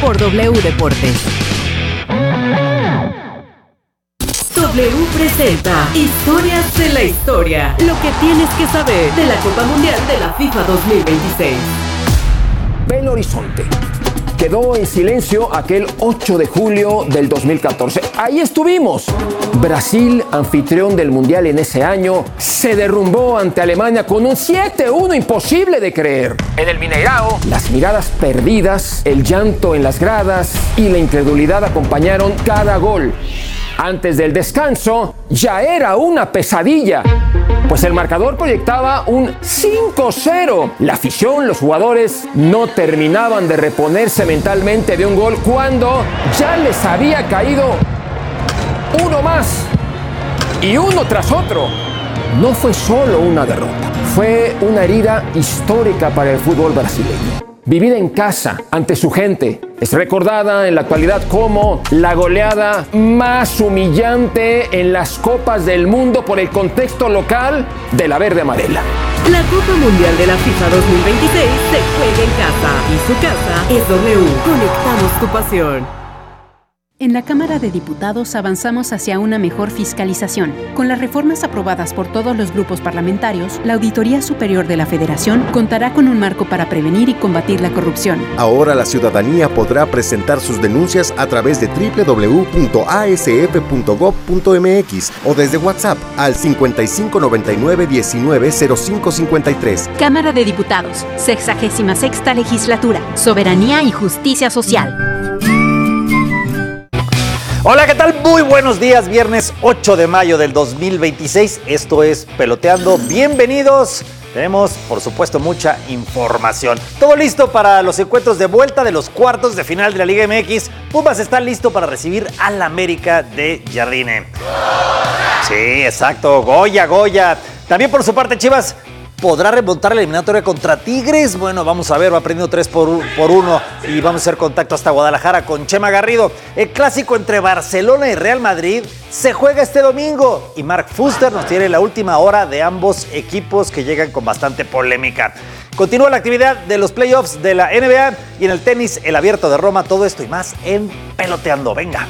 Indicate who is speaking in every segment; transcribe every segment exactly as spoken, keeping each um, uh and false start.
Speaker 1: por W Deportes. W presenta Historias de la Historia. Lo que tienes que saber de la Copa Mundial de la FIFA dos mil veintiséis.
Speaker 2: Belo Horizonte. Quedó en silencio aquel ocho de julio del dos mil catorce. Ahí estuvimos. Brasil, anfitrión del Mundial en ese año, se derrumbó ante Alemania con un siete uno imposible de creer. En el Mineirao, las miradas perdidas, el llanto en las gradas y la incredulidad acompañaron cada gol. Antes del descanso, ya era una pesadilla, pues el marcador proyectaba un cinco cero. La afición, los jugadores, no terminaban de reponerse mentalmente de un gol cuando ya les había caído uno más y uno tras otro. No fue solo una derrota, fue una herida histórica para el fútbol brasileño. Vivida en casa, ante su gente, es recordada en la actualidad como la goleada más humillante en las Copas del Mundo por el contexto local de la verde amarela.
Speaker 1: La Copa Mundial de la FIFA dos mil veintiséis se juega en casa y su casa es W. Conectamos tu pasión.
Speaker 3: En la Cámara de Diputados avanzamos hacia una mejor fiscalización. Con las reformas aprobadas por todos los grupos parlamentarios, la Auditoría Superior de la Federación contará con un marco para prevenir y combatir la corrupción.
Speaker 4: Ahora la ciudadanía podrá presentar sus denuncias a través de doble u doble u doble u punto a s f punto gob punto m x o desde WhatsApp al cincuenta y cinco noventa y nueve diecinueve cero cinco cincuenta y tres.
Speaker 3: Cámara de Diputados, sexagésima sexta Legislatura, Soberanía y Justicia Social.
Speaker 5: Hola, ¿qué tal? Muy buenos días, viernes ocho de mayo del dos mil veintiséis. Esto es Peloteando. Bienvenidos. Tenemos, por supuesto, mucha información. Todo listo para los encuentros de vuelta de los cuartos de final de la Liga M X. Pumas está listo para recibir al América de Jardine. Sí, exacto. Goya, Goya. También por su parte, Chivas ¿podrá remontar la eliminatoria contra Tigres? Bueno, vamos a ver, va aprendiendo tres por uno y vamos a hacer contacto hasta Guadalajara con Chema Garrido. El clásico entre Barcelona y Real Madrid se juega este domingo y Mark Fuster nos tiene la última hora de ambos equipos que llegan con bastante polémica. Continúa la actividad de los playoffs de la N B A y en el tenis, el Abierto de Roma, todo esto y más en Peloteando. Venga.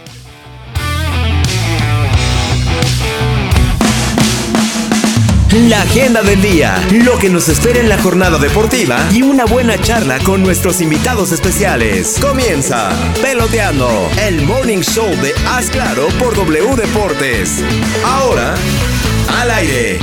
Speaker 6: La agenda del día, lo que nos espera en la jornada deportiva y una buena charla con nuestros invitados especiales. Comienza Peloteando, el morning show de Haz Claro por W Deportes. Ahora, al aire.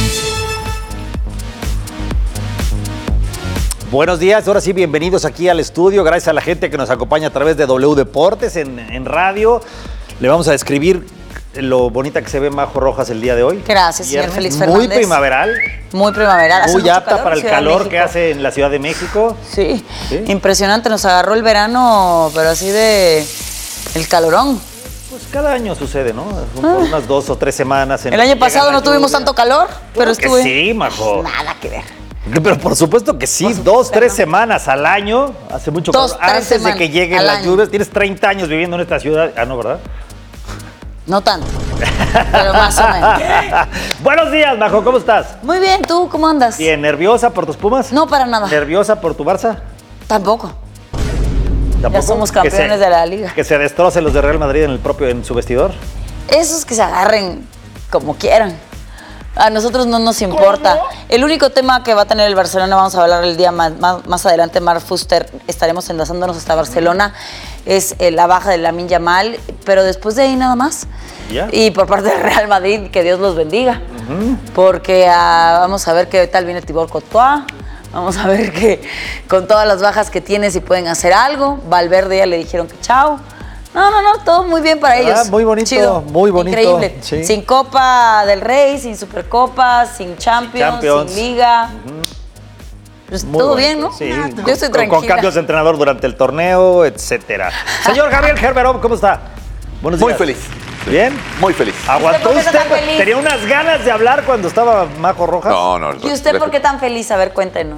Speaker 5: Buenos días, ahora sí, bienvenidos aquí al estudio. Gracias a la gente que nos acompaña a través de W Deportes en, en radio. Le vamos a describir lo bonita que se ve Majo Rojas el día de hoy.
Speaker 7: Gracias, señor Félix Fernández.
Speaker 5: Muy primaveral.
Speaker 7: Muy primaveral. Hace
Speaker 5: muy apta
Speaker 7: calor,
Speaker 5: para el
Speaker 7: Ciudad
Speaker 5: calor que hace en la Ciudad de México.
Speaker 7: Sí. sí, impresionante. Nos agarró el verano, pero así de el calorón.
Speaker 5: Pues cada año sucede, ¿no? Por ah. unas dos o tres semanas. En
Speaker 7: el año pasado no tuvimos tanto calor, pero estuve...
Speaker 5: sí, Majo.
Speaker 7: Nada que ver.
Speaker 5: Pero por supuesto que sí, supuesto, dos, tres semanas al año, hace mucho
Speaker 7: dos,
Speaker 5: calor. Antes de que lleguen las
Speaker 7: año.
Speaker 5: lluvias, tienes treinta años viviendo en esta ciudad. Ah, no, ¿verdad?
Speaker 7: No tanto, pero más o menos.
Speaker 5: Buenos días, Majo, ¿cómo estás?
Speaker 7: Muy bien, ¿tú cómo andas?
Speaker 5: Bien, ¿nerviosa por tus Pumas?
Speaker 7: No, para nada.
Speaker 5: ¿Nerviosa por tu Barça?
Speaker 7: Tampoco.
Speaker 5: ¿Tampoco?
Speaker 7: Ya somos campeones
Speaker 5: se,
Speaker 7: de la Liga.
Speaker 5: ¿Que se destrocen los de Real Madrid en el propio, en su vestidor?
Speaker 7: Esos que se agarren como quieran. A nosotros no nos importa. ¿Cómo? El único tema que va a tener el Barcelona, vamos a hablar el día más, más, más adelante, Mark Fuster, estaremos enlazándonos hasta Barcelona, es eh, la baja de Lamine Yamal, pero después de ahí nada más. Yeah. Y por parte del Real Madrid, que Dios los bendiga. Uh-huh. Porque uh, vamos a ver qué tal viene Thibaut Courtois. Vamos a ver que con todas las bajas que tiene si pueden hacer algo. Valverde ya le dijeron que chao. No, no, no, todo muy bien para ellos.
Speaker 5: Ah, muy bonito,
Speaker 7: chido,
Speaker 5: muy bonito.
Speaker 7: Increíble.
Speaker 5: Sí.
Speaker 7: Sin Copa del Rey, sin Supercopa, sin Champions,
Speaker 5: Champions.
Speaker 7: sin Liga. Uh-huh. Pues todo bonito. Bien, ¿no?
Speaker 5: Sí.
Speaker 7: Yo estoy tranquila.
Speaker 5: Con, con cambios de entrenador durante el torneo, etcétera. Señor Gabriel Gerberov, ¿cómo está?
Speaker 8: Buenos días. Muy feliz.
Speaker 5: ¿Bien?
Speaker 8: Muy feliz.
Speaker 5: ¿Aguantó usted? usted ¿Tenía unas ganas de hablar cuando estaba Majo Rojas?
Speaker 8: No, no.
Speaker 7: ¿Y usted por qué tan feliz? A ver, cuéntenos.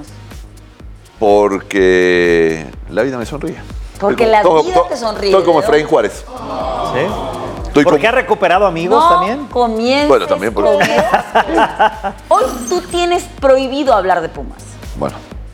Speaker 8: Porque la vida me sonríe.
Speaker 7: Porque
Speaker 8: estoy
Speaker 7: la
Speaker 8: como,
Speaker 7: vida
Speaker 8: todo,
Speaker 7: te sonríe.
Speaker 8: Estoy como Efraín Juárez.
Speaker 5: ¿Sí?
Speaker 8: Estoy
Speaker 5: ¿Por
Speaker 8: como...
Speaker 5: qué ha recuperado amigos
Speaker 7: no,
Speaker 5: también?
Speaker 7: Comiences,
Speaker 8: bueno, también por
Speaker 7: comiences. Hoy tú tienes prohibido hablar de Pumas.
Speaker 8: Bueno.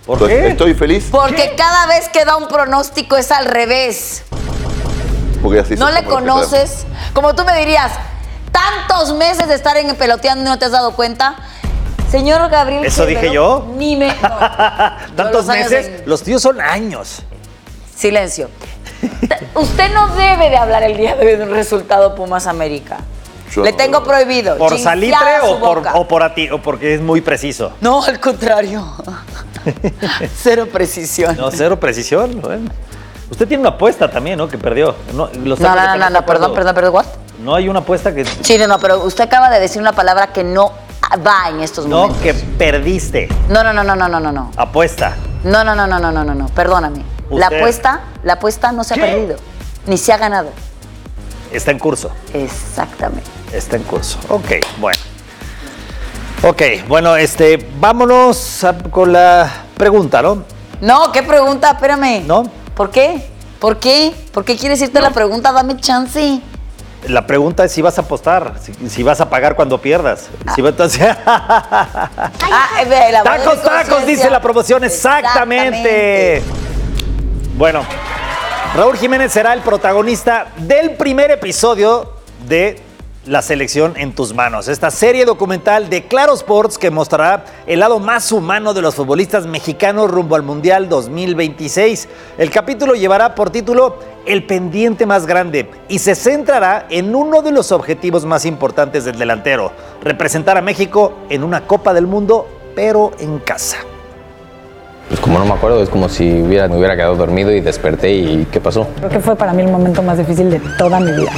Speaker 5: ¿Por
Speaker 8: estoy,
Speaker 5: qué?
Speaker 8: Estoy feliz.
Speaker 7: Porque
Speaker 5: ¿Qué?
Speaker 7: cada vez que da un pronóstico es al revés.
Speaker 8: Porque así
Speaker 7: No
Speaker 8: se
Speaker 7: le
Speaker 8: toma lo que
Speaker 7: conoces. Como tú me dirías, tantos meses de estar en Peloteando y no te has dado cuenta. Señor Gabriel.
Speaker 5: ¿Eso dije
Speaker 7: Cerveró,
Speaker 5: yo?
Speaker 7: Ni me. No.
Speaker 5: Tantos
Speaker 7: Los años
Speaker 5: meses,
Speaker 7: en-
Speaker 5: los tíos son años.
Speaker 7: Silencio. Usted no debe de hablar el día de hoy de un resultado Pumas América.
Speaker 8: Yo
Speaker 7: Le
Speaker 8: no-
Speaker 7: tengo prohibido.
Speaker 5: ¿Por
Speaker 7: Chinchada
Speaker 5: salitre
Speaker 7: su
Speaker 5: o por,
Speaker 7: boca.
Speaker 5: o, por a ti, o porque es muy preciso?
Speaker 7: No, al contrario. Cero precisión.
Speaker 5: No, cero precisión. Bueno. Usted tiene una apuesta también, ¿no? Que perdió. No, lo
Speaker 7: No,
Speaker 5: sabe
Speaker 7: no,
Speaker 5: que
Speaker 7: no,
Speaker 5: está
Speaker 7: no, perdón,
Speaker 5: perdiendo.
Speaker 7: perdón, perdón, ¿what?
Speaker 5: No hay una apuesta que...
Speaker 7: Sí, no, no, pero usted acaba de decir una palabra que no va en estos
Speaker 5: No,
Speaker 7: momentos.
Speaker 5: que perdiste.
Speaker 7: No, no, no, no, no, no, no, no.
Speaker 5: Apuesta.
Speaker 7: No, no, no, no, no, no, no, no, perdóname. La
Speaker 5: Usted-
Speaker 7: apuesta, la apuesta no se
Speaker 5: ¿Qué?
Speaker 7: ha perdido, ni se ha ganado.
Speaker 5: Está en curso.
Speaker 7: Exactamente.
Speaker 5: Está en curso. Ok, bueno. Ok, bueno, este, vámonos a- con la pregunta, ¿no?
Speaker 7: No, ¿qué pregunta? Espérame.
Speaker 5: ¿No?
Speaker 7: ¿Por qué? ¿Por qué? ¿Por qué quieres irte a la pregunta? Dame chance.
Speaker 5: La pregunta es si vas a apostar, si, si vas a pagar cuando pierdas. Si va- entonces,
Speaker 7: Ah, eh, ve, la voz de
Speaker 5: tacos,
Speaker 7: mi
Speaker 5: tacos,
Speaker 7: conciencia.
Speaker 5: dice la promoción, exactamente. Bueno, Raúl Jiménez será el protagonista del primer episodio de La Selección en tus manos, esta serie documental de Claro Sports que mostrará el lado más humano de los futbolistas mexicanos rumbo al Mundial dos mil veintiséis. El capítulo llevará por título El pendiente más grande y se centrará en uno de los objetivos más importantes del delantero, representar a México en una Copa del Mundo, pero en casa.
Speaker 9: Pues como no me acuerdo, es como si hubiera, me hubiera quedado dormido y desperté y ¿qué pasó?
Speaker 10: Creo que fue para mí el momento más difícil de toda mi vida.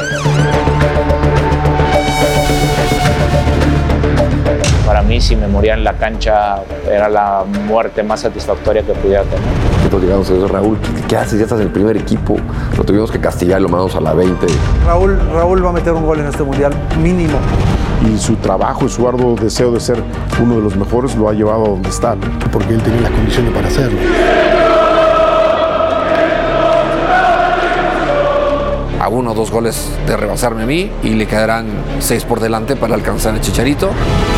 Speaker 11: Para mí, si me moría en la cancha, era la muerte más satisfactoria que pudiera tener.
Speaker 12: Nosotros llegamos a decir, Raúl, ¿qué haces? Ya estás en el primer equipo. Lo tuvimos que castigar, lo mandamos a la veinte.
Speaker 13: Raúl, Raúl va a meter un gol en este mundial, mínimo.
Speaker 14: Y su trabajo y su arduo deseo de ser uno de los mejores lo ha llevado a donde está, ¿no? Porque él tiene las condiciones para hacerlo.
Speaker 15: A uno o dos goles de rebasarme a mí y le quedarán seis por delante para alcanzar el Chicharito.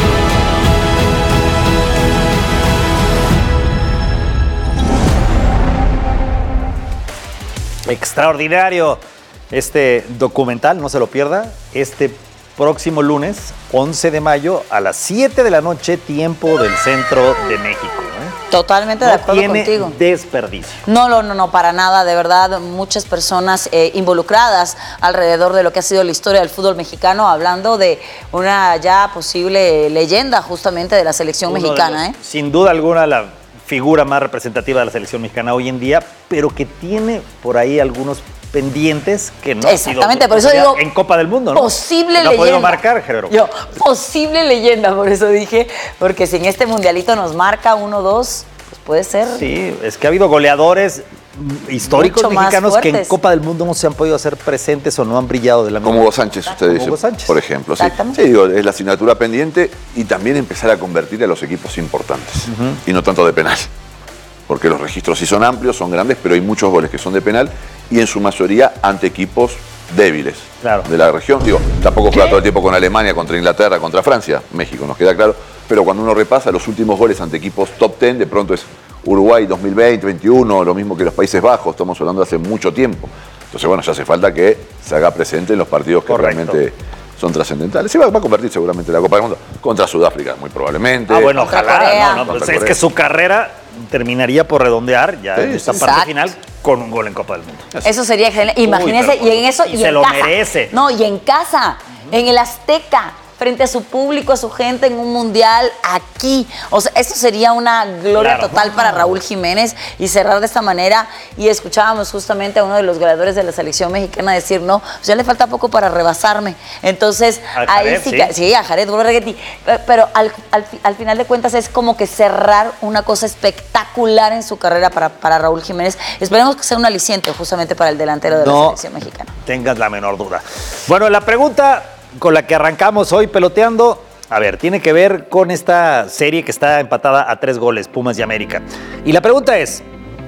Speaker 5: Extraordinario este documental, no se lo pierda, este próximo lunes, once de mayo, a las siete de la noche, tiempo del centro de México. ¿eh?
Speaker 7: Totalmente de
Speaker 5: No
Speaker 7: acuerdo
Speaker 5: tiene
Speaker 7: contigo.
Speaker 5: desperdicio.
Speaker 7: No, no, no, no, para nada, de verdad, muchas personas eh, involucradas alrededor de lo que ha sido la historia del fútbol mexicano, hablando de una ya posible leyenda justamente de la selección
Speaker 5: Uno de
Speaker 7: mexicana.
Speaker 5: los-
Speaker 7: ¿eh?
Speaker 5: Sin duda alguna la figura más representativa de la selección mexicana hoy en día, pero que tiene por ahí algunos pendientes que no
Speaker 7: Exactamente,
Speaker 5: ha sido
Speaker 7: por eso digo,
Speaker 5: en Copa del Mundo, ¿no?
Speaker 7: Posible
Speaker 5: Que no ha
Speaker 7: leyenda.
Speaker 5: podido marcar, Gerardo.
Speaker 7: Yo, posible leyenda, por eso dije, porque si en este mundialito nos marca uno dos, pues puede ser.
Speaker 5: Sí, es que ha habido goleadores mm, históricos
Speaker 7: Mucho más
Speaker 5: mexicanos que en
Speaker 7: fuertes.
Speaker 5: Copa del Mundo no se han podido hacer presentes o no han brillado de la misma
Speaker 8: Como Hugo
Speaker 5: manera.
Speaker 8: Sánchez, usted
Speaker 5: Como
Speaker 8: dice,
Speaker 5: Hugo Sánchez.
Speaker 8: por ejemplo. Sí.
Speaker 7: Exactamente.
Speaker 8: Sí, digo, es la asignatura pendiente y también empezar a convertir a los equipos importantes y no tanto de penal. Porque los registros sí son amplios, son grandes, pero hay muchos goles que son de penal y en su mayoría ante equipos débiles
Speaker 5: Claro.
Speaker 8: de la región. Digo, tampoco juega todo el tiempo con Alemania, contra Inglaterra, contra Francia, México, nos queda claro. Pero cuando uno repasa los últimos goles ante equipos top diez, de pronto es Uruguay dos mil veinte, veintiuno, lo mismo que los Países Bajos, estamos hablando de hace mucho tiempo. Entonces, bueno, ya hace falta que se haga presente en los partidos que
Speaker 5: Correcto.
Speaker 8: realmente son trascendentales. Se va, va a convertir seguramente en la Copa del Mundo contra Sudáfrica, muy probablemente.
Speaker 5: Ah, bueno,
Speaker 7: Contra
Speaker 5: ojalá.
Speaker 7: Corea.
Speaker 5: No, no, pues
Speaker 8: Contra
Speaker 5: es
Speaker 8: Corea.
Speaker 5: que su carrera terminaría por redondear ya
Speaker 8: Sí,
Speaker 5: en esta
Speaker 8: sí.
Speaker 5: parte
Speaker 7: Exacto.
Speaker 5: final con un gol en Copa del Mundo.
Speaker 7: Eso sería excelente. Imagínense,
Speaker 5: pero-
Speaker 7: y en eso,
Speaker 5: y
Speaker 7: y,
Speaker 5: se
Speaker 7: en
Speaker 5: lo
Speaker 7: casa.
Speaker 5: merece.
Speaker 7: No, y en casa, en el Azteca, frente a su público, a su gente, en un mundial aquí. O sea, eso sería una gloria
Speaker 5: Claro.
Speaker 7: total para Raúl Jiménez y cerrar de esta manera. Y escuchábamos justamente a uno de los goleadores de la selección mexicana decir, no, pues ya le falta poco para rebasarme. Entonces,
Speaker 5: A
Speaker 7: ahí
Speaker 5: Jared,
Speaker 7: sí,
Speaker 5: sí.
Speaker 7: que, sí, a Jared Borghetti. Pero al, al, fi- al final de cuentas es como que cerrar una cosa espectacular en su carrera para, para Raúl Jiménez. Esperemos que sea un aliciente justamente para el delantero de la
Speaker 5: No
Speaker 7: selección mexicana.
Speaker 5: tengas la menor duda. Bueno, la pregunta con la que arrancamos hoy peloteando, a ver, tiene que ver con esta serie que está empatada a tres goles, Pumas y América. Y la pregunta es,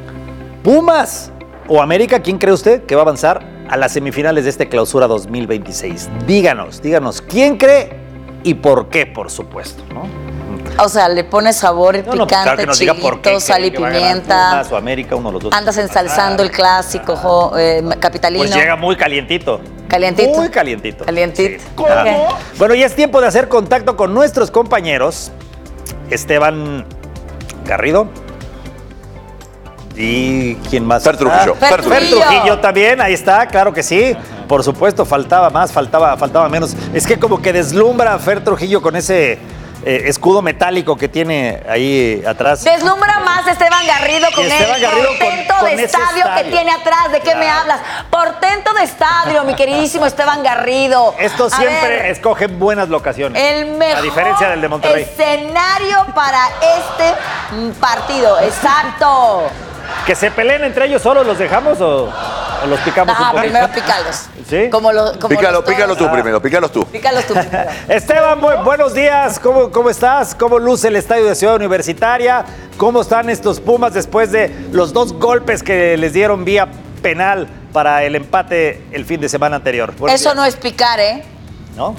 Speaker 5: ¿Pumas o América, quién cree usted que va a avanzar a las semifinales de este Clausura dos mil veintiséis? Díganos, díganos, ¿quién cree y por qué, por supuesto, ¿no?
Speaker 7: O sea, le pones sabor y
Speaker 5: No, no,
Speaker 7: picante,
Speaker 5: claro que nos diga por qué
Speaker 7: chilito, sal y
Speaker 5: cree que va a ganar
Speaker 7: pimienta.
Speaker 5: Pumas o América, uno de los dos.
Speaker 7: Andas ensalzando el clásico jo, eh, capitalino.
Speaker 5: Pues llega muy calientito.
Speaker 7: Calientito.
Speaker 5: Muy calientito.
Speaker 7: Calientito.
Speaker 5: Sí. Ah. Bueno, ya es tiempo de hacer contacto con nuestros compañeros. Esteban Garrido. ¿Y quién más?
Speaker 8: Fer Trujillo.
Speaker 5: Ah, Fer, Fer Trujillo también, ahí está, claro que sí. Por supuesto, faltaba más, faltaba, faltaba menos. Es que como que deslumbra a Fer Trujillo con ese eh, escudo metálico que tiene ahí atrás.
Speaker 7: Deslumbra más Esteban Garrido con
Speaker 5: Y
Speaker 7: el
Speaker 5: Esteban Garrido
Speaker 7: portento
Speaker 5: con- con
Speaker 7: de
Speaker 5: ese
Speaker 7: estadio,
Speaker 5: estadio.
Speaker 7: que tiene atrás. ¿De qué me
Speaker 5: Claro.
Speaker 7: hablas? Portento de estadio, mi queridísimo Esteban Garrido.
Speaker 5: Estos
Speaker 7: A
Speaker 5: siempre
Speaker 7: ver,
Speaker 5: escogen buenas locaciones.
Speaker 7: el mejor
Speaker 5: A diferencia del de Monterrey.
Speaker 7: escenario para este mm, partido. Exacto.
Speaker 5: ¿Que se peleen entre ellos solos los dejamos o, o los picamos un
Speaker 7: Ah,
Speaker 5: poquito?
Speaker 7: primero pícalos.
Speaker 5: ¿Sí?
Speaker 7: Como lo, como
Speaker 8: Pícalo,
Speaker 7: los toros.
Speaker 8: pícalo tú primero, pícalos tú.
Speaker 7: Pícalos tú primero.
Speaker 5: Esteban, bu- buenos días. ¿Cómo, ¿Cómo estás? ¿Cómo luce el estadio de Ciudad Universitaria? ¿Cómo están estos Pumas después de los dos golpes que les dieron vía penal para el empate el fin de semana anterior? Buenos
Speaker 7: Eso
Speaker 5: días.
Speaker 7: no es picar, ¿eh?
Speaker 5: ¿No?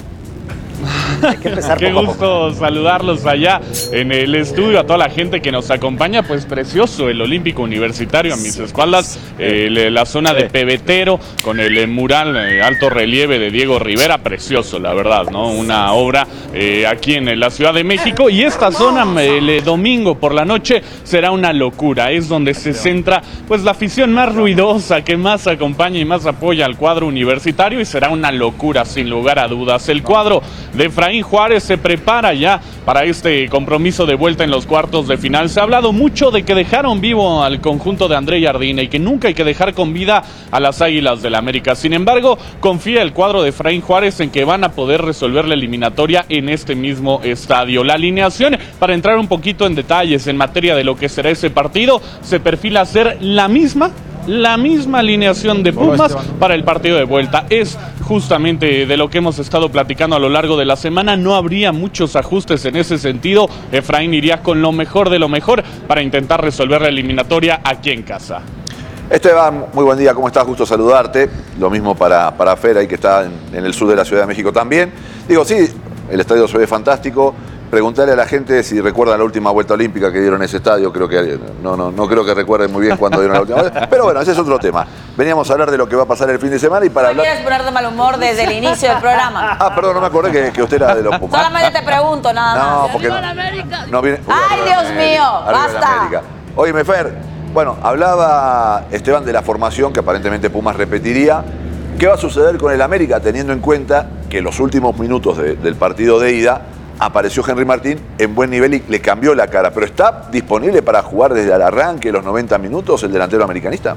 Speaker 5: Hay que empezar
Speaker 16: Qué
Speaker 5: poco a poco.
Speaker 16: gusto saludarlos allá en el estudio, a toda la gente que nos acompaña. Pues precioso el Olímpico Universitario a mis espaldas, eh, le- la zona de Pebetero con el eh, mural eh, alto relieve de Diego Rivera, precioso la verdad, ¿no? Una obra eh, aquí en la Ciudad de México, y esta zona el eh, domingo por la noche será una locura, es donde se centra pues la afición más ruidosa que más acompaña y más apoya al cuadro universitario, y será una locura sin lugar a dudas. El cuadro de Efraín Juárez se prepara ya para este compromiso de vuelta en los cuartos de final. Se ha hablado mucho de que dejaron vivo al conjunto de André Jardine y que nunca hay que dejar con vida a las Águilas del la América. Sin embargo, confía el cuadro de Efraín Juárez en que van a poder resolver la eliminatoria en este mismo estadio. La alineación, para entrar un poquito en detalles en materia de lo que será ese partido, se perfila ser la misma La misma alineación de Pumas para el partido de vuelta. Es justamente de lo que hemos estado platicando a lo largo de la semana. No habría muchos ajustes en ese sentido. Efraín iría con lo mejor de lo mejor para intentar resolver la eliminatoria aquí en casa.
Speaker 8: Esteban, muy buen día, ¿cómo estás? Gusto saludarte. Lo mismo para, para Fer, ahí que está en, en el sur de la Ciudad de México también. Digo, sí, el estadio se ve fantástico. Preguntarle a la gente si recuerdan la última vuelta olímpica que dieron en ese estadio. Creo que no, no, no creo que recuerden muy bien cuándo dieron la última vuelta. Pero bueno, ese es otro tema. Veníamos a hablar de lo que va a pasar el fin de semana y para
Speaker 7: ¿No
Speaker 8: hablar...
Speaker 7: quieres poner de mal humor desde el inicio del programa?
Speaker 8: Ah, perdón, no me acordé que, que usted era de los Pumas.
Speaker 7: Solamente te pregunto, nada más.
Speaker 8: No, porque no viene... Uy,
Speaker 7: ¡Ay,
Speaker 8: arriba
Speaker 7: Dios
Speaker 8: la América,
Speaker 7: mío!
Speaker 8: arriba la
Speaker 7: ¡Basta!
Speaker 8: América. Óyeme, Fer, bueno, hablaba Esteban de la formación que aparentemente Pumas repetiría. ¿Qué va a suceder con el América teniendo en cuenta que en los últimos minutos de- del partido de ida apareció Henry Martín en buen nivel y le cambió la cara? ¿Pero está disponible para jugar desde el arranque, los noventa minutos, el delantero americanista?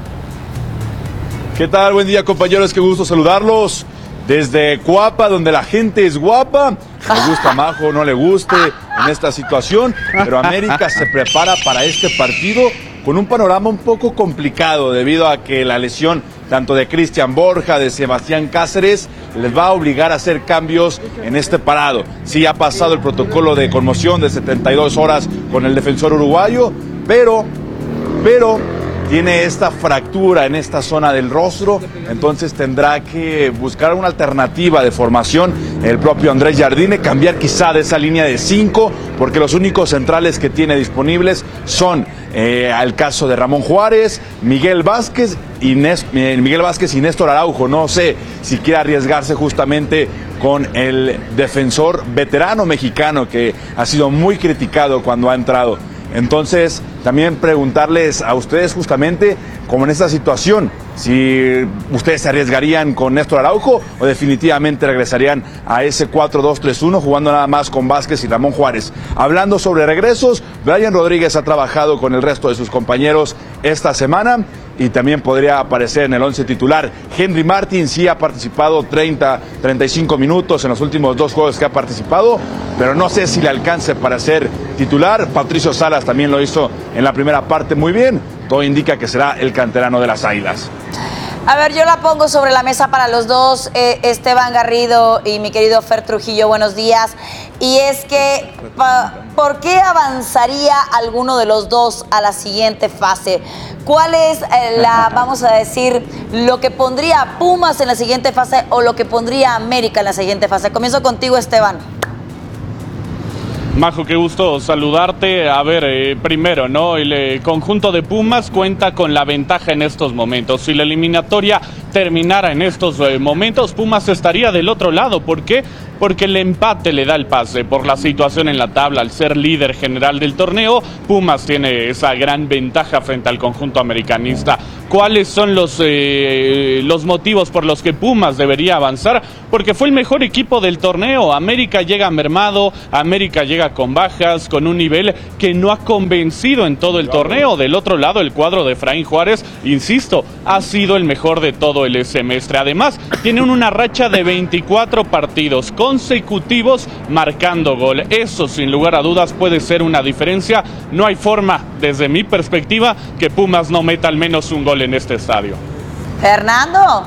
Speaker 17: ¿Qué tal? Buen día, compañeros. Qué gusto saludarlos. Desde Cuapa, donde la gente es guapa. Le gusta Majo o no le guste en esta situación. Pero América se prepara para este partido con un panorama un poco complicado debido a que la lesión tanto de Cristian Borja, de Sebastián Cáceres, les va a obligar a hacer cambios en este parado. Sí ha pasado el protocolo de conmoción de setenta y dos horas con el defensor uruguayo, pero, pero tiene esta fractura en esta zona del rostro, entonces tendrá que buscar una alternativa de formación el propio Andrés Jardine, cambiar quizá de esa línea de cinco, porque los únicos centrales que tiene disponibles son eh, el caso de Ramón Juárez, Miguel Vázquez y Nes- eh, Miguel Vázquez y Néstor Araujo. No sé si quiere arriesgarse justamente con el defensor veterano mexicano que ha sido muy criticado cuando ha entrado. Entonces, también preguntarles a ustedes justamente, como en esta situación, si ustedes se arriesgarían con Néstor Araujo o definitivamente regresarían a ese cuatro dos tres uno jugando nada más con Vázquez y Ramón Juárez. Hablando sobre regresos, Brian Rodríguez ha trabajado con el resto de sus compañeros esta semana y también podría aparecer en el once titular. Henry Martin sí ha participado treinta, treinta y cinco minutos en los últimos dos juegos que ha participado, pero no sé si le alcance para ser titular. Patricio Salas también lo hizo en la primera parte muy bien. Todo indica que será el canterano de las Águilas.
Speaker 7: A ver, yo la pongo sobre la mesa para los dos, eh, Esteban Garrido y mi querido Fer Trujillo, buenos días. Y es que, pa, ¿por qué avanzaría alguno de los dos a la siguiente fase? ¿Cuál es eh, la, vamos a decir, lo que pondría a Pumas en la siguiente fase o lo que pondría a América en la siguiente fase? Comienzo contigo, Esteban.
Speaker 16: Majo, qué gusto saludarte. A ver, eh, primero, ¿no? El eh, conjunto de Pumas cuenta con la ventaja en estos momentos. Si la eliminatoria terminara en estos eh, momentos, Pumas estaría del otro lado. ¿Por qué? Porque el empate le da el pase por la situación en la tabla. Al ser líder general del torneo, Pumas tiene esa gran ventaja frente al conjunto americanista. ¿Cuáles son los, eh, los motivos por los que Pumas debería avanzar? Porque fue el mejor equipo del torneo. América llega mermado, América llega con bajas, con un nivel que no ha convencido en todo el torneo. Del otro lado, el cuadro de Efraín Juárez, insisto, ha sido el mejor de todo el semestre. Además, tienen una racha de veinticuatro partidos consecutivos marcando gol. Eso, sin lugar a dudas, puede ser una diferencia. No hay forma, desde mi perspectiva, que Pumas no meta al menos un gol en este estadio.
Speaker 7: Fernando,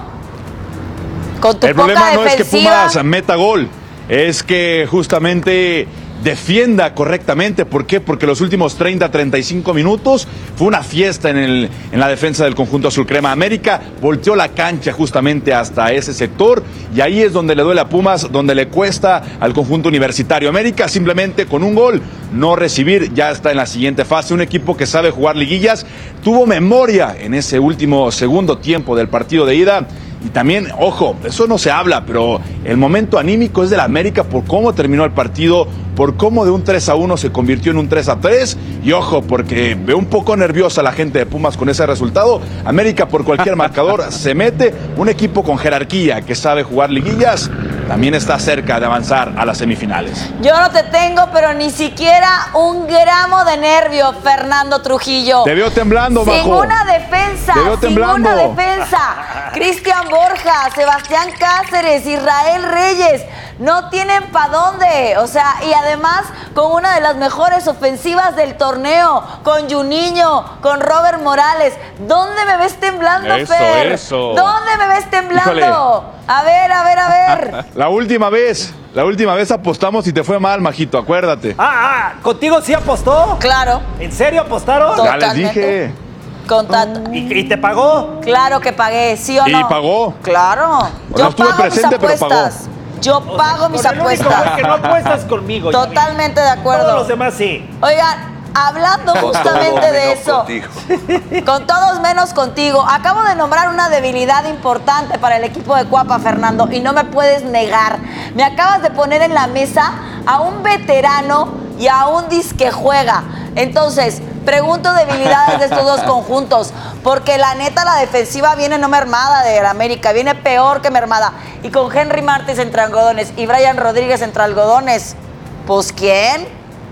Speaker 7: con tu
Speaker 17: El
Speaker 7: poca
Speaker 17: problema no
Speaker 7: defensiva...
Speaker 17: es que Pumas meta gol, es que justamente defienda correctamente. ¿Por qué? Porque los últimos treinta, treinta y cinco minutos fue una fiesta en, el, en la defensa del conjunto azul crema. América volteó la cancha justamente hasta ese sector y ahí es donde le duele a Pumas, donde le cuesta al conjunto universitario. América simplemente con un gol no recibir, ya está en la siguiente fase. Un equipo que sabe jugar liguillas, tuvo memoria en ese último segundo tiempo del partido de ida. Y también, ojo, eso no se habla, pero el momento anímico es de la América por cómo terminó el partido, por cómo de un tres a uno se convirtió en un tres a tres. Y ojo, porque veo un poco nerviosa la gente de Pumas con ese resultado. América por cualquier marcador se mete. Un equipo con jerarquía que sabe jugar liguillas también está cerca de avanzar a las semifinales.
Speaker 7: Yo no te tengo, pero ni siquiera un gramo de nervio, Fernando Trujillo.
Speaker 17: Te veo temblando,
Speaker 7: Sin
Speaker 17: Majo.
Speaker 7: una defensa,
Speaker 17: Te veo
Speaker 7: sin
Speaker 17: temblando.
Speaker 7: una defensa. Cristian Borja, Sebastián Cáceres, Israel Reyes, no tienen pa' dónde. O sea, y además con una de las mejores ofensivas del torneo, con Juninho, con Robert Morales. ¿Dónde me ves temblando,
Speaker 16: Eso,
Speaker 7: Fer?
Speaker 16: eso.
Speaker 7: ¿Dónde me ves temblando?
Speaker 17: Híjole.
Speaker 7: A ver, a ver, a ver.
Speaker 17: La última vez, la última vez apostamos y te fue mal, Majito, acuérdate.
Speaker 5: Ah, ah, ¿contigo sí apostó?
Speaker 7: Claro.
Speaker 5: ¿En serio apostaron?
Speaker 17: Ya les dije.
Speaker 7: Con tanta-
Speaker 5: ¿Y, y te pagó?
Speaker 7: Claro que pagué, ¿sí o
Speaker 17: Y
Speaker 7: no?
Speaker 17: pagó.
Speaker 7: Claro.
Speaker 17: No estuve presente, pero pagó.
Speaker 7: Yo pago mis
Speaker 5: Con el único
Speaker 7: apuestas.
Speaker 5: güey que no apuestas conmigo.
Speaker 7: Totalmente de acuerdo.
Speaker 5: Todos los demás sí.
Speaker 7: Oigan, hablando
Speaker 8: Con
Speaker 7: justamente
Speaker 8: todo
Speaker 7: de
Speaker 8: menos
Speaker 7: eso,
Speaker 8: contigo.
Speaker 7: con todos menos contigo, acabo de nombrar una debilidad importante para el equipo de Cuapa, Fernando, y no me puedes negar. Me acabas de poner en la mesa a un veterano y a un disque juega. Entonces, pregunto debilidades de estos dos conjuntos, porque la neta la defensiva viene no mermada de América, viene peor que mermada. Y con Henry Martins entre algodones y Brian Rodríguez entre algodones, pues ¿quién?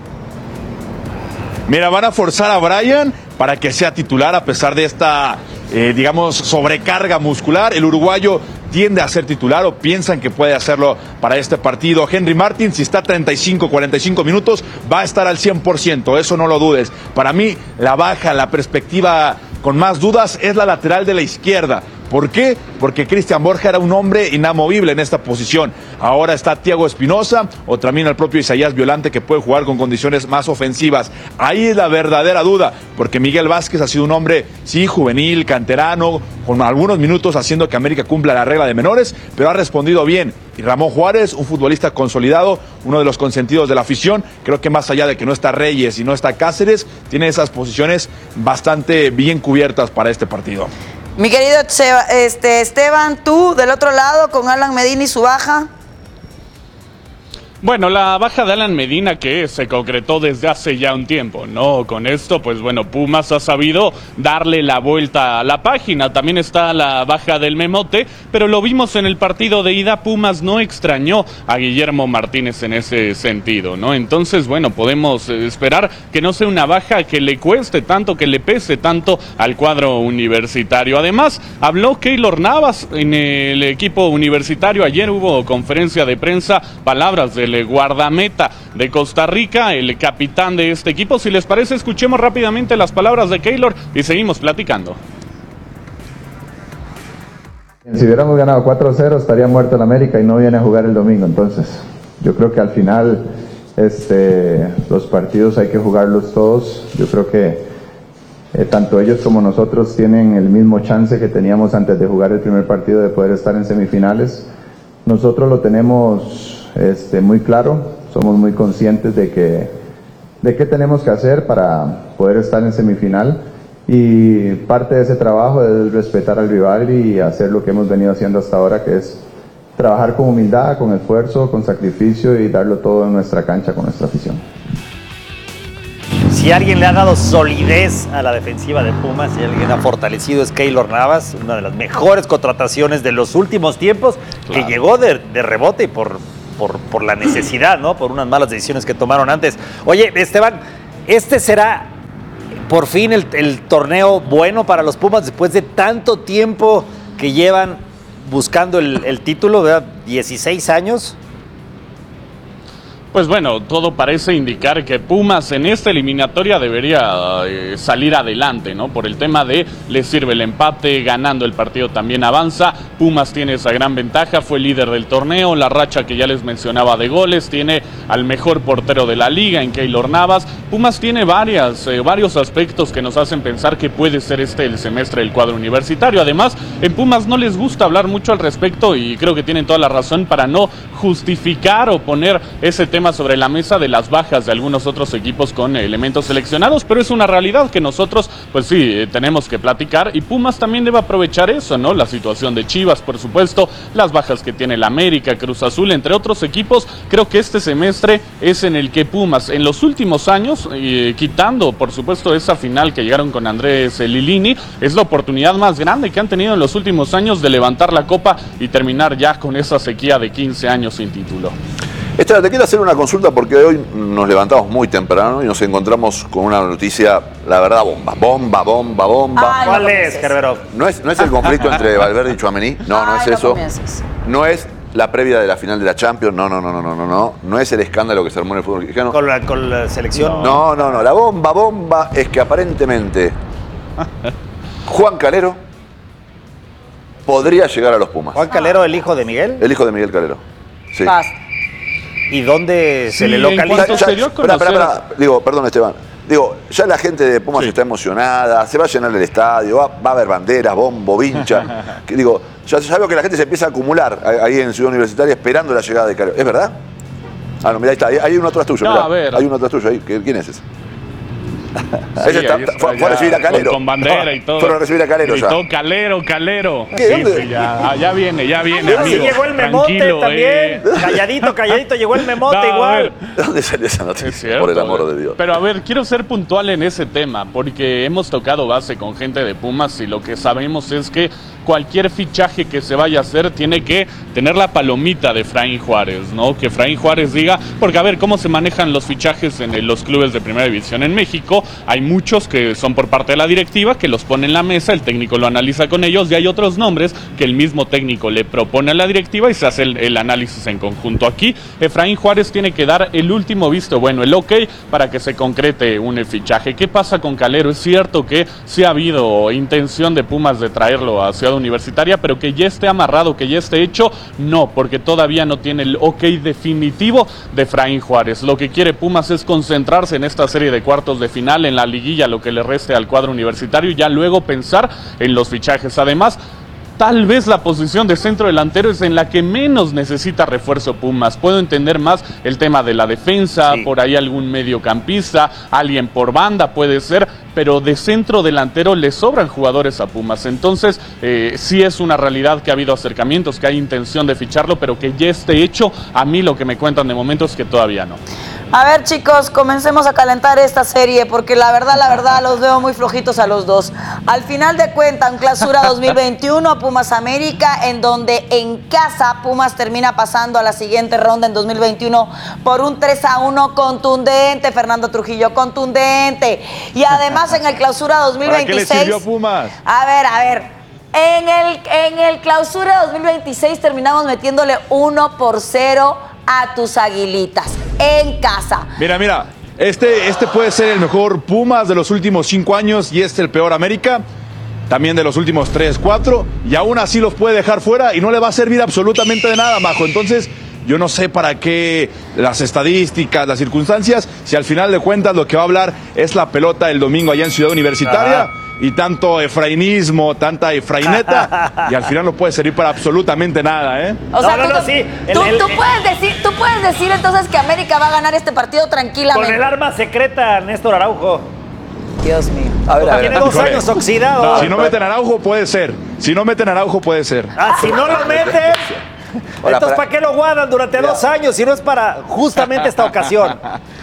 Speaker 17: Mira, van a forzar a Brian para que sea titular a pesar de esta, eh, digamos, sobrecarga muscular. El uruguayo tiende a ser titular o piensan que puede hacerlo para este partido. Henry Martins, si está treinta y cinco, cuarenta y cinco minutos, va a estar al cien por ciento, eso no lo dudes. Para mí, la baja, la perspectiva con más dudas es la lateral de la izquierda. ¿Por qué? Porque Cristian Borja era un hombre inamovible en esta posición. Ahora está Thiago Espinosa o también el propio Isaías Violante, que puede jugar con condiciones más ofensivas. Ahí es la verdadera duda, porque Miguel Vázquez ha sido un hombre, sí, juvenil, canterano, con algunos minutos haciendo que América cumpla la regla de menores, pero ha respondido bien. Y Ramón Juárez, un futbolista consolidado, uno de los consentidos de la afición, creo que más allá de que no está Reyes y no está Cáceres, tiene esas posiciones bastante bien cubiertas para este partido.
Speaker 7: Mi querido Seba- este, Esteban, tú del otro lado con Alan Medina y su baja.
Speaker 16: Bueno, la baja de Alan Medina que se concretó desde hace ya un tiempo, ¿no? Con esto, pues bueno, Pumas ha sabido darle la vuelta a la página. También está la baja del Memote, pero lo vimos en el partido de ida, Pumas no extrañó a Guillermo Martínez en ese sentido, ¿no? Entonces, bueno, podemos esperar que no sea una baja que le cueste tanto, que le pese tanto al cuadro universitario. Además, habló Keylor Navas en el equipo universitario. Ayer hubo conferencia de prensa, palabras del guardameta de Costa Rica, el capitán de este equipo. Si les parece, escuchemos rápidamente las palabras de Keylor y seguimos platicando.
Speaker 18: Si hubiéramos ganado cuatro cero estaría muerto el América y no viene a jugar el domingo. Entonces yo creo que al final este, los partidos hay que jugarlos todos. Yo creo que eh, tanto ellos como nosotros tienen el mismo chance que teníamos antes de jugar el primer partido de poder estar en semifinales. Nosotros lo tenemos Este, muy claro, somos muy conscientes de que de qué tenemos que hacer para poder estar en semifinal, y parte de ese trabajo es respetar al rival y hacer lo que hemos venido haciendo hasta ahora, que es trabajar con humildad, con esfuerzo, con sacrificio y darlo todo en nuestra cancha con nuestra afición.
Speaker 5: Si alguien le ha dado solidez a la defensiva de Pumas, si alguien ha fortalecido, es Keylor Navas, una de las mejores contrataciones de los últimos tiempos, claro, que llegó de, de rebote y por, por, por la necesidad, ¿no? Por unas malas decisiones que tomaron antes. Oye, Esteban, ¿este será por fin el, el torneo bueno para los Pumas después de tanto tiempo que llevan buscando el, el título, ¿verdad? dieciséis años.
Speaker 16: Pues bueno, todo parece indicar que Pumas en esta eliminatoria debería eh, salir adelante, ¿no? Por el tema de le sirve el empate, ganando el partido también avanza. Pumas tiene esa gran ventaja, fue líder del torneo, la racha que ya les mencionaba de goles, tiene al mejor portero de la liga en Keylor Navas. Pumas tiene varias, eh, varios aspectos que nos hacen pensar que puede ser este el semestre del cuadro universitario. Además, en Pumas no les gusta hablar mucho al respecto y creo que tienen toda la razón para no justificar o poner ese tema sobre la mesa de las bajas de algunos otros equipos con elementos seleccionados, pero es una realidad que nosotros, pues sí, tenemos que platicar, y Pumas también debe aprovechar eso, ¿no? La situación de Chivas, por supuesto, las bajas que tiene el América, Cruz Azul, entre otros equipos. Creo que este semestre es en el que Pumas, en los últimos años, eh, quitando, por supuesto, esa final que llegaron con Andrés Lilini, es la oportunidad más grande que han tenido en los últimos años de levantar la copa y terminar ya con esa sequía de quince años sin título.
Speaker 8: Esta, te quiero hacer una consulta porque hoy nos levantamos muy temprano y nos encontramos con una noticia, la verdad, bomba, bomba, bomba, bomba.
Speaker 5: Ah, ¿cuál es, Gerberov?
Speaker 8: No es, no es el conflicto entre Valverde y Tchouaméni, no, no es
Speaker 7: Ay,
Speaker 8: eso.
Speaker 7: No comiences.
Speaker 8: No es la previa de la final de la Champions, no, no, no, no, no, no, no. No es el escándalo que se armó en el fútbol mexicano.
Speaker 5: ¿Con la, con la selección?
Speaker 8: No, no, no. La bomba, bomba es que aparentemente Juan Calero podría llegar a los Pumas.
Speaker 5: ¿Juan Calero, el hijo de Miguel?
Speaker 8: El hijo de Miguel Calero. Sí.
Speaker 5: Basta. ¿Y dónde
Speaker 8: Sí,
Speaker 5: se le localiza?
Speaker 8: Ya, ya, espera, espera, espera. Digo, perdón, Esteban. Digo, ya la gente de Pumas sí. está emocionada, se va a llenar el estadio, va, va a haber banderas, bombo, vincha. Que, digo, ya, ya veo que la gente se empieza a acumular ahí en Ciudad Universitaria esperando la llegada de Calero. ¿Es verdad? Ah, no, mira, ahí está. Hay, hay uno atrás tuyo.
Speaker 16: No,
Speaker 8: mirá.
Speaker 16: a ver.
Speaker 8: Hay uno atrás tuyo ahí. ¿Quién es ese?
Speaker 16: Sí,
Speaker 8: ese está,
Speaker 16: está,
Speaker 8: fue, fue a recibir a Calero.
Speaker 16: Con, con bandera y todo.
Speaker 8: Fueron a recibir a Calero ya.
Speaker 16: Gritó Calero, Calero.
Speaker 8: ¿Qué?
Speaker 16: Sí, sí, ya, ya viene, ya viene,
Speaker 5: Ah,
Speaker 16: amigo.
Speaker 5: sí, llegó el memote
Speaker 16: Tranquilo,
Speaker 5: también.
Speaker 16: eh.
Speaker 5: Calladito, calladito, llegó el memote
Speaker 16: No,
Speaker 5: igual.
Speaker 8: ¿De dónde salió esa noticia?
Speaker 16: Es cierto,
Speaker 8: Por el amor de Dios.
Speaker 16: Pero a ver, quiero ser puntual en ese tema, porque hemos tocado base con gente de Pumas y lo que sabemos es que cualquier fichaje que se vaya a hacer tiene que tener la palomita de Efraín Juárez, ¿no? Que Efraín Juárez diga, porque a ver, ¿cómo se manejan los fichajes en los clubes de primera división en México? Hay muchos que son por parte de la directiva, que los pone en la mesa, el técnico lo analiza con ellos, y hay otros nombres que el mismo técnico le propone a la directiva y se hace el, el análisis en conjunto. Aquí, Efraín Juárez tiene que dar el último visto bueno, el ok, para que se concrete un fichaje. ¿Qué pasa con Calero? Es cierto que sí ha habido intención de Pumas de traerlo a Ciudad Universitaria, pero que ya esté amarrado, que ya esté hecho, no, porque todavía no tiene el ok definitivo de Efraín Juárez. Lo que quiere Pumas es concentrarse en esta serie de cuartos de final, en la liguilla, lo que le reste al cuadro universitario, y ya luego pensar en los fichajes. Además, tal vez la posición de centro delantero es en la que menos necesita refuerzo Pumas. Puedo entender más el tema de la defensa, sí. por ahí algún mediocampista, alguien por banda puede ser, pero de centro delantero le sobran jugadores a Pumas. Entonces, eh, sí es una realidad que ha habido acercamientos, que hay intención de ficharlo, pero que ya esté hecho. A mí lo que me cuentan de momento es que todavía no.
Speaker 7: A ver, chicos, comencemos a calentar esta serie, porque la verdad, la verdad, los veo muy flojitos a los dos. Al final de cuentas, en Clausura dos mil veintiuno, Pumas América, en donde en casa Pumas termina pasando a la siguiente ronda en dos mil veintiuno por un tres a uno contundente, Fernando Trujillo, contundente. Y además en el Clausura dos mil veintiséis...
Speaker 17: ¿Para qué le sirvió Pumas?
Speaker 7: A ver, a ver... En el, en el Clausura dos mil veintiséis terminamos metiéndole uno por cero a tus Aguilitas en casa.
Speaker 17: Mira, mira, este, este puede ser el mejor Pumas de los últimos cinco años y este el peor América, también de los últimos tres, cuatro, y aún así los puede dejar fuera y no le va a servir absolutamente de nada, Majo. Entonces, yo no sé para qué las estadísticas, las circunstancias, si al final de cuentas lo que va a hablar es la pelota el domingo allá en Ciudad Universitaria. Ah. y tanto efrainismo, tanta efraineta, y al final no puede servir para absolutamente nada, ¿eh?
Speaker 7: O sea,
Speaker 5: no, no,
Speaker 7: tú,
Speaker 5: no, sí. El,
Speaker 7: tú,
Speaker 5: el,
Speaker 7: tú
Speaker 5: el,
Speaker 7: puedes decir, tú puedes decir entonces que América va a ganar este partido tranquilamente.
Speaker 5: Con el arma secreta, Néstor Araujo.
Speaker 7: Dios mío.
Speaker 8: A ver, a ver.
Speaker 5: Tiene dos
Speaker 17: Híjole.
Speaker 5: años oxidado.
Speaker 17: No, si no meten Araujo, puede ser. Si no meten Araujo, puede ser.
Speaker 5: Ah, si no lo meten.
Speaker 8: Ahora,
Speaker 5: Entonces,
Speaker 8: para-
Speaker 5: ¿para qué lo guardan durante
Speaker 8: Mira.
Speaker 5: dos años si no es para justamente esta ocasión?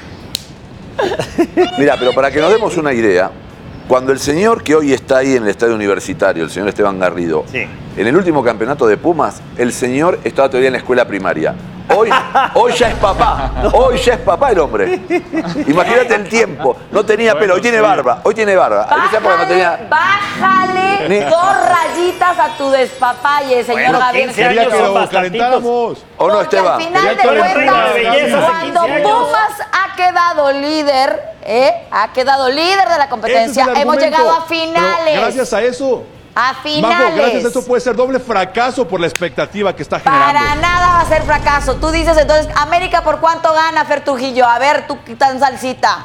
Speaker 8: Mira, pero para que nos demos una idea, cuando el señor que hoy está ahí en el estadio universitario, el señor Esteban Garrido,
Speaker 5: Sí.
Speaker 8: en el último campeonato de Pumas, el señor estaba todavía en la escuela primaria. Hoy, hoy ya es papá, hoy ya es papá el hombre. Imagínate el tiempo, no tenía pelo, hoy tiene barba, hoy tiene barba. En esa época no
Speaker 7: Bájale,
Speaker 8: tenía...
Speaker 7: bájale
Speaker 8: Ni-
Speaker 7: dos rayitas a tu despapalle, señor
Speaker 5: Bueno,
Speaker 7: Gabriel.
Speaker 5: quince
Speaker 17: Quería
Speaker 5: años
Speaker 17: que
Speaker 5: son
Speaker 17: lo
Speaker 5: bastantitos.
Speaker 17: calentáramos.
Speaker 8: ¿O no,
Speaker 7: Porque
Speaker 8: Esteban?
Speaker 7: al final
Speaker 17: Quería
Speaker 7: de
Speaker 17: que lo
Speaker 7: cuentas,
Speaker 5: reina de belleza hace
Speaker 7: cuando
Speaker 5: quince años.
Speaker 7: Pumas ha quedado líder, ¿eh? ha quedado líder de la
Speaker 17: Ese
Speaker 7: competencia,
Speaker 17: es el
Speaker 7: hemos
Speaker 17: argumento.
Speaker 7: llegado a
Speaker 17: Pero
Speaker 7: finales.
Speaker 17: gracias a eso,
Speaker 7: A
Speaker 17: Majo,
Speaker 7: finales.
Speaker 17: gracias a eso puede ser doble fracaso por la expectativa que está generando.
Speaker 7: Para nada va a ser fracaso. Tú dices entonces, América, ¿por cuánto gana, Fer Trujillo? A ver, tú tan salsita.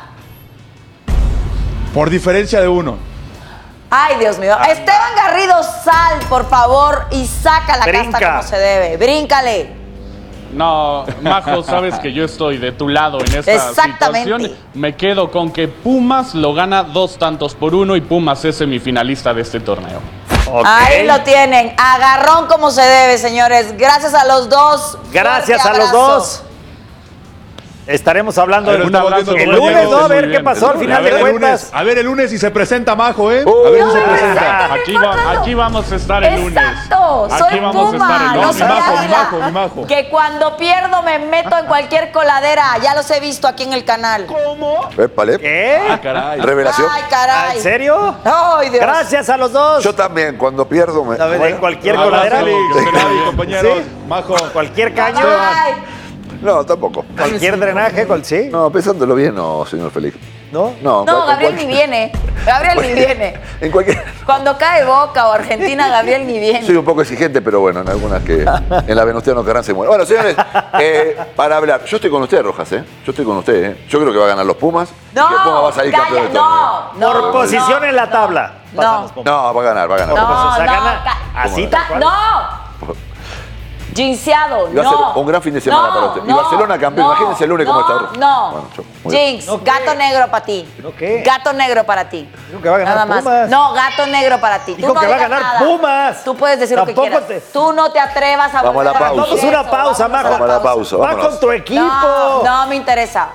Speaker 17: Por diferencia de uno.
Speaker 7: Ay, Dios mío. Esteban Garrido, sal, por favor, y saca la
Speaker 5: Brinca.
Speaker 7: casta como se debe. Bríncale.
Speaker 16: No, Majo, sabes que yo estoy de tu lado en esta
Speaker 7: Exactamente.
Speaker 16: situación. Me quedo con que Pumas lo gana dos tantos por uno y Pumas es semifinalista de este torneo.
Speaker 5: Ok.
Speaker 7: Ahí lo tienen. Agarrón como se debe, señores. Gracias a los dos.
Speaker 5: Gracias
Speaker 7: Fuerte
Speaker 5: a los
Speaker 7: abrazo.
Speaker 5: dos. Estaremos hablando
Speaker 17: A ver,
Speaker 5: el,
Speaker 17: estamos viendo
Speaker 5: el
Speaker 17: cómo
Speaker 5: lunes,
Speaker 17: llegó.
Speaker 5: ¿no? A ver
Speaker 16: Muy
Speaker 5: qué
Speaker 16: bien.
Speaker 5: pasó al
Speaker 17: A
Speaker 5: final
Speaker 17: ver,
Speaker 5: de
Speaker 17: el
Speaker 5: cuentas.
Speaker 17: lunes, a ver el lunes si se presenta Majo, ¿eh?
Speaker 8: Uh,
Speaker 17: a ver si se
Speaker 7: no,
Speaker 17: presenta.
Speaker 16: Aquí, va- aquí vamos a estar el lunes.
Speaker 7: Exacto,
Speaker 16: Aquí
Speaker 7: soy
Speaker 16: vamos a estar
Speaker 7: Puma,
Speaker 16: el
Speaker 7: no
Speaker 16: lunes.
Speaker 7: soy
Speaker 17: Mi Majo, mi
Speaker 7: Águila.
Speaker 17: Majo, mi Majo.
Speaker 7: Que cuando pierdo me meto en cualquier coladera, ya los he visto aquí en el canal.
Speaker 5: ¿Cómo?
Speaker 8: Épale.
Speaker 5: ¿Qué?
Speaker 17: Ah, caray.
Speaker 8: Revelación.
Speaker 7: Ay, caray.
Speaker 5: ¿En serio?
Speaker 7: Ay, Dios.
Speaker 5: Gracias a los dos.
Speaker 8: Yo también, cuando pierdo me...
Speaker 5: A ver, en cualquier
Speaker 17: Abrazo,
Speaker 5: coladera.
Speaker 17: Félix, compañeros.
Speaker 5: Sí.
Speaker 17: Majo.
Speaker 5: Cualquier caño.
Speaker 7: Ay,
Speaker 8: No, tampoco.
Speaker 5: Cualquier drenaje, cual sí.
Speaker 8: No, pensándolo bien, no, señor Félix.
Speaker 5: ¿No?
Speaker 8: No,
Speaker 7: no,
Speaker 8: cual-
Speaker 7: Gabriel
Speaker 8: cual-
Speaker 7: ni viene. Gabriel ni viene.
Speaker 8: En cualquier...
Speaker 7: Cuando cae Boca o Argentina, Gabriel ni viene.
Speaker 8: Soy un poco exigente, pero bueno, en algunas que en la Venustiano Carranza se muere. Bueno, señores, eh, para hablar, yo estoy con usted, Rojas, ¿eh? Yo estoy con usted, ¿eh? Yo creo que va a ganar los Pumas
Speaker 7: No,
Speaker 8: y que Pumas va a salir
Speaker 7: calla,
Speaker 8: campeón del
Speaker 7: no,
Speaker 8: torneo.
Speaker 7: no,
Speaker 5: Por posición
Speaker 7: no,
Speaker 5: en la
Speaker 7: no,
Speaker 5: tabla.
Speaker 7: No,
Speaker 8: No, va a ganar, va a ganar.
Speaker 7: no,
Speaker 5: o sea,
Speaker 7: no,
Speaker 5: gana
Speaker 7: ca-
Speaker 5: así
Speaker 7: ca-
Speaker 5: tal cual.
Speaker 7: no. Jinxeado,
Speaker 8: Y va a
Speaker 7: no.
Speaker 8: ser un gran fin de semana
Speaker 7: no,
Speaker 8: para usted. Y
Speaker 7: no,
Speaker 8: Barcelona campeón,
Speaker 7: no,
Speaker 8: imagínense el lunes
Speaker 7: no,
Speaker 8: cómo está Rojas.
Speaker 7: No,
Speaker 8: Bueno, yo- muy bien.
Speaker 7: Jinx,
Speaker 5: ¿No qué?
Speaker 7: gato negro para ti.
Speaker 5: ¿No qué?
Speaker 7: Gato negro para ti.
Speaker 5: Dijo que va a ganar
Speaker 7: Nada más.
Speaker 5: Pumas.
Speaker 7: No, gato negro para ti. Tú
Speaker 5: Dijo
Speaker 7: no
Speaker 5: que va a
Speaker 7: digas
Speaker 5: ganar
Speaker 7: nada.
Speaker 5: Pumas.
Speaker 7: Tú puedes decir
Speaker 5: Tampoco
Speaker 7: lo que quieras.
Speaker 5: te-
Speaker 7: Tú no te atrevas a
Speaker 8: Vamos a
Speaker 7: volver
Speaker 8: la pausa.
Speaker 7: repetir
Speaker 5: Vamos a una
Speaker 7: eso.
Speaker 5: pausa,
Speaker 7: Vamos
Speaker 5: Majo.
Speaker 8: Vamos a la pausa,
Speaker 5: Va
Speaker 8: vámonos.
Speaker 5: con tu equipo.
Speaker 7: No, no me interesa.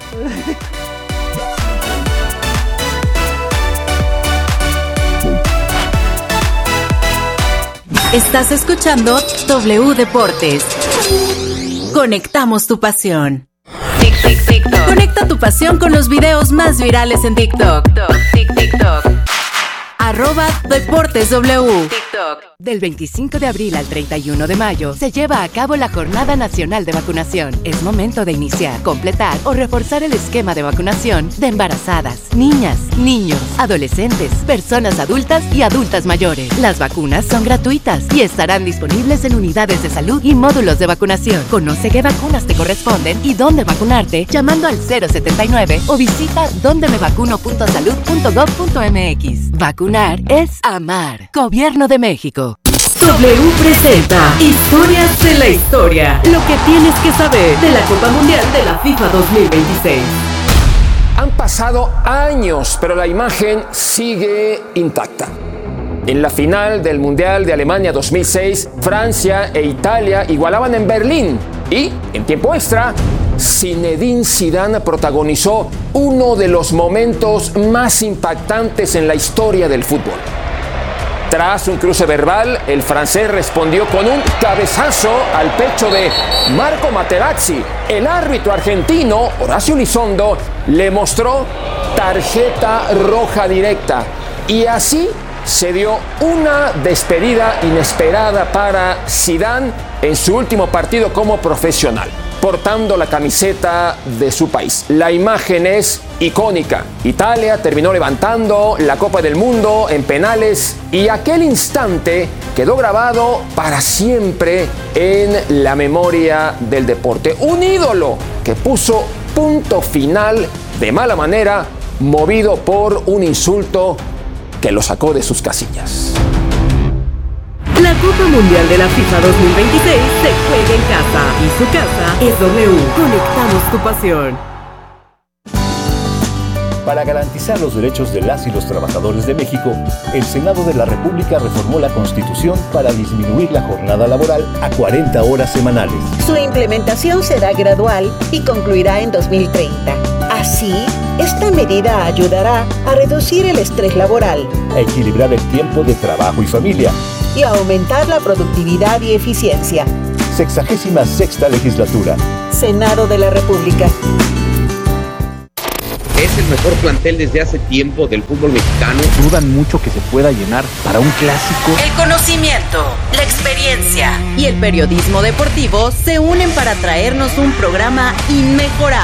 Speaker 3: Estás escuchando W Deportes. Conectamos tu pasión. Conecta tu pasión con los videos más virales en TikTok. TikTok. Arroba Deportes W. Del veinticinco de abril al treinta y uno de mayo se lleva a cabo la Jornada Nacional de Vacunación. Es momento de iniciar, completar o reforzar el esquema de vacunación de embarazadas, niñas, niños, adolescentes, personas adultas y adultas mayores. Las vacunas son gratuitas y estarán disponibles en unidades de salud y módulos de vacunación. Conoce qué vacunas te corresponden y dónde vacunarte llamando al cero setenta y nueve o visita donde me vacuno punto salud punto gov punto mx. Vacunar es amar. Gobierno de México.
Speaker 1: W presenta Historias de la Historia. Lo que tienes que saber de la Copa Mundial de la FIFA dos mil veintiséis.
Speaker 2: Han pasado años, pero la imagen sigue intacta. En la final del Mundial de Alemania dos mil seis, Francia e Italia igualaban en Berlín y, en tiempo extra, Zinedine Zidane protagonizó uno de los momentos más impactantes en la historia del fútbol. Tras un cruce verbal, el francés respondió con un cabezazo al pecho de Marco Materazzi. El árbitro argentino, Horacio Elizondo, le mostró tarjeta roja directa. Y así se dio una despedida inesperada para Zidane en su último partido como profesional, portando la camiseta de su país. La imagen es icónica. Italia terminó levantando la Copa del Mundo en penales y aquel instante quedó grabado para siempre en la memoria del deporte. Un ídolo que puso punto final de mala manera, movido por un insulto que lo sacó de sus casillas.
Speaker 1: La Copa Mundial de la FIFA dos mil veintiséis se juega en casa y su casa es W. Conectamos tu pasión.
Speaker 19: Para garantizar los derechos de las y los trabajadores de México, el Senado de la República reformó la Constitución para disminuir la jornada laboral a cuarenta horas semanales.
Speaker 20: Su implementación será gradual y concluirá en dos mil treinta. Así, esta medida ayudará a reducir el estrés laboral,
Speaker 19: a equilibrar el tiempo de trabajo y familia
Speaker 20: y a aumentar la productividad y eficiencia.
Speaker 19: Sexagésima sexta legislatura.
Speaker 20: Senado de la República.
Speaker 21: Es el mejor plantel desde hace tiempo del fútbol mexicano.
Speaker 22: Dudan mucho que se pueda llenar para un clásico.
Speaker 1: El conocimiento, la experiencia y el periodismo deportivo se unen para traernos un programa inmejorable.